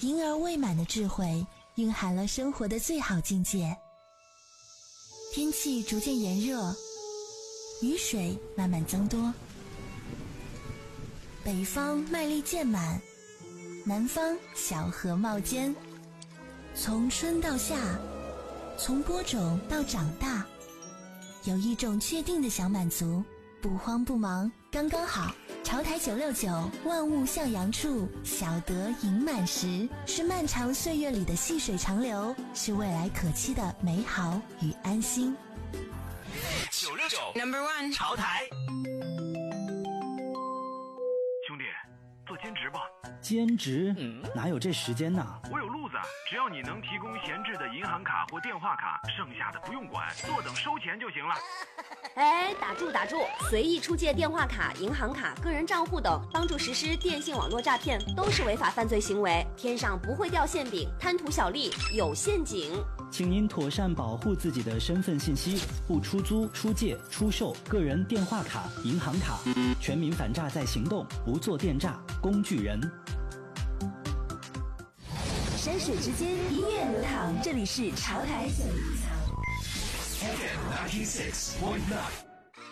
婴儿未满的智慧蕴含了生活的最好境界。天气逐渐炎热，雨水慢慢增多，北方麦粒渐满，南方小荷冒尖。从春到夏，从播种到长大，有一种确定的小满足，不慌不忙，刚刚好。潮台969，万物向阳处，小得盈满时，是漫长岁月里的细水长流，是未来可期的美好与安心。 969 No.1 潮台。 兄弟，做兼职吧。 兼职？哪有这时间呢？ 我有路子，只要你能提供闲置的银行卡或电话卡，剩下的不用管，坐等收钱就行了。 哎，打住！随意出借电话卡、银行卡、个人账户等，帮助实施电信网络诈骗，都是违法犯罪行为。天上不会掉馅饼，贪图小利有陷阱。 请您妥善保护自己的身份信息，不出租、出借、出售个人电话卡、银行卡。全民反诈在行动，不做电诈工具人。 山水之间，音乐流淌，这里是潮台969。 FM 96.9